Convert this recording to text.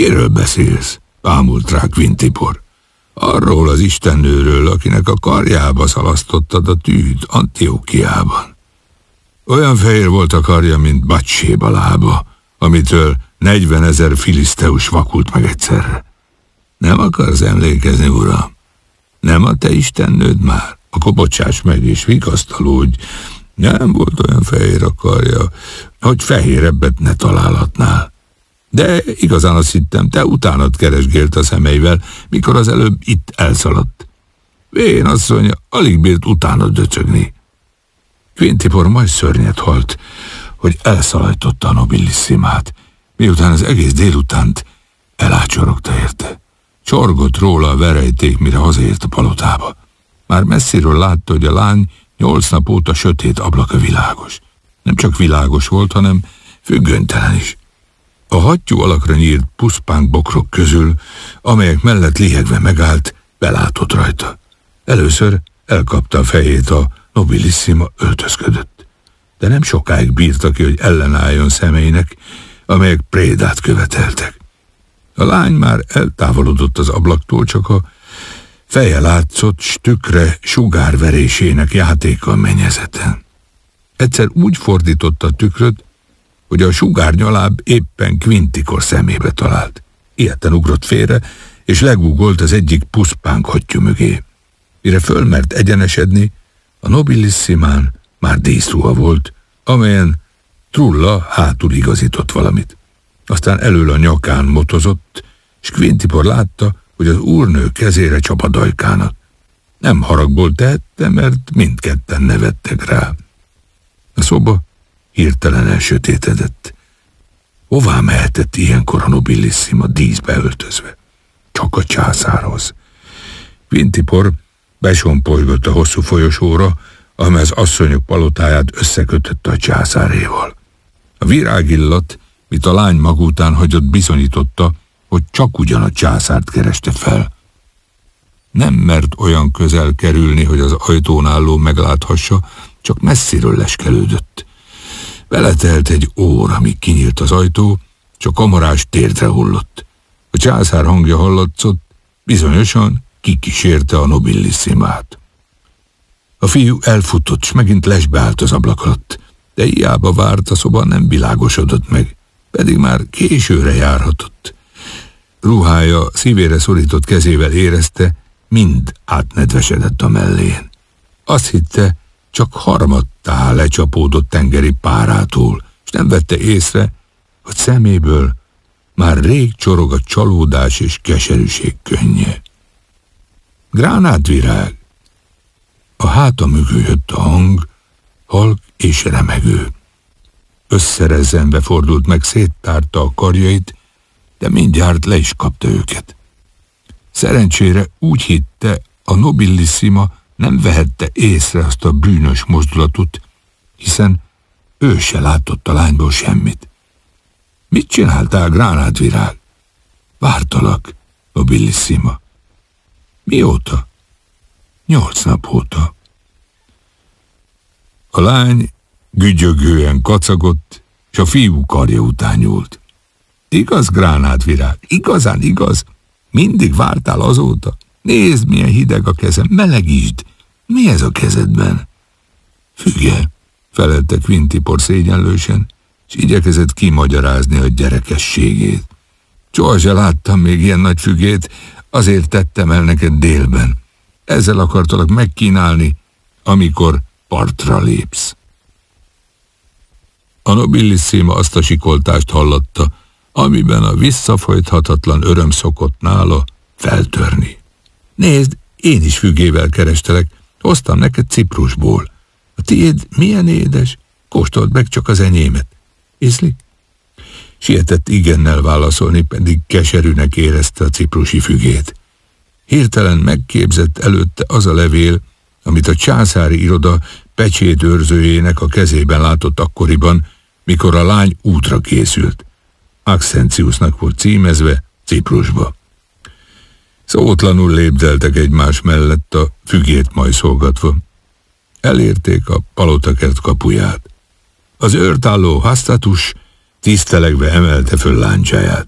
Miről beszélsz? Bámult rá Quintipor. Arról az istennőről, akinek a karjába szalasztottad a tűt Antiochiában. Olyan fehér volt a karja, mint Batséba lába, amitől 40 000 filiszteus vakult meg egyszerre. Nem akarsz emlékezni, uram? Nem a te istennőd már? Akkor bocsáss meg és vigasztalódj. Nem volt olyan fehér a karja, hogy fehérebbet ne találhatnál. De igazán azt hittem, te utánad keresgélt a szemeivel, mikor az előbb itt elszaladt. Vén asszonya alig bírt utánad döcögni. Quintipor majd szörnyet halt, hogy elszaladtotta a nobillissimát, miután az egész délutánt elácsorogta érte. Csorgott róla a verejték, mire hazaért a palotába. Már messziről látta, hogy a lány 8 nap óta sötét ablaka világos. Nem csak világos volt, hanem függönytelen is. A hattyú alakra nyírt puszpánk bokrok közül, amelyek mellett lihegve megállt, belátott rajta. Először elkapta a fejét, a nobilissima öltözködött. De nem sokáig bírta ki, hogy ellenálljon szemeinek, amelyek prédát követeltek. A lány már eltávolodott az ablaktól, csak a feje látszott, s tükre sugárverésének játéka a mennyezeten. Egyszer úgy fordította a tükröt, hogy a sugárnyaláb éppen Quintipor szemébe talált. Ilyetten ugrott félre, és legúgolt az egyik puszpánk hattyú mögé. Mire fölmert egyenesedni, a nobilissimán már díszruha volt, amelyen Trulla hátul igazított valamit. Aztán elől a nyakán motozott, és Quintipor látta, hogy az úrnő kezére csap a dajkának. Nem haragból tehette, mert mindketten nevettek rá. A szoba hirtelen elsötétedett. Hová mehetett ilyenkor a nobilissima díszbe öltözve? Csak a császárhoz. Quintipor besompolygott a hosszú folyosóra, amely az asszonyok palotáját összekötötte a császáréval. A virágillat, mit a lány maga után hagyott, bizonyította, hogy csak ugyan a császárt kereste fel. Nem mert olyan közel kerülni, hogy az ajtón álló megláthassa, csak messziről leskelődött. Beletelt egy óra, míg kinyílt az ajtó, és a kamarás térdre hullott. A császár hangja hallatszott, bizonyosan kikísérte a nobillissimát. A fiú elfutott, s megint lesbe állt az ablak alatt, de hiába várt, a szoba nem világosodott meg, pedig már későre járhatott. Ruhája szívére szorított kezével érezte, mind átnedvesedett a mellén. Azt hitte, csak harmadtá lecsapódott tengeri párától, és nem vette észre, hogy szeméből már rég csorog a csalódás és keserűség könnye. Gránátvirág! A háta mögül jött a hang, halk és remegő. Összerezzenve fordult meg, széttárta a karjait, de mindjárt le is kapta őket. Szerencsére úgy hitte, a nobilissima nem vehette észre azt a bűnös mozdulatot, hiszen ő se látott a lányból semmit. Mit csináltál, gránátvirág? Vártalak, nobilissima. Mióta? 8 nap óta. A lány gügyögően kacagott, és a fiú karja után nyúlt. Igaz, gránátvirág? Igazán igaz? Mindig vártál azóta? Nézd, milyen hideg a kezem, melegítsd. Mi ez a kezedben? Füge, felelte Quintipor szégyenlősen, és igyekezett kimagyarázni a gyerekességét. Soha se láttam még ilyen nagy fügét, azért tettem el neked délben. Ezzel akartalak megkínálni, amikor partra lépsz. A nobilissima azt a sikoltást hallatta, amiben a visszafolythatatlan öröm szokott nála feltörni. Nézd, én is fügével kerestelek, hoztam neked Ciprusból. A tiéd milyen édes, kóstold meg csak az enyémet. Ízlik? Sietett igennel válaszolni, pedig keserűnek érezte a ciprusi fügét. Hirtelen megképzett előtte az a levél, amit a császári iroda pecsétőrzőjének a kezében látott akkoriban, mikor a lány útra készült. Maxentiusnak volt címezve Ciprusba. Szótlanul lépdeltek egymás mellett, a fügét majszolgatva. Elérték a palotakert kapuját. Az őrt álló Hasztatus tisztelegve emelte föl láncsáját.